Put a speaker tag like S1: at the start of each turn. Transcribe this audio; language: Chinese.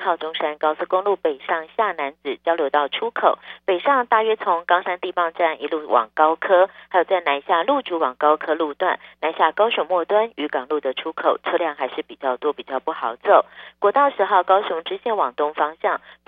S1: 号中山高速公路北上下楠梓交流道出口，北上大约从冈山地磅站一路往高科，还有在南下路竹往高科路段，南下高雄末端渔港路的出口车辆还是比较多，比较不好走。国道10号高雄支线往东方向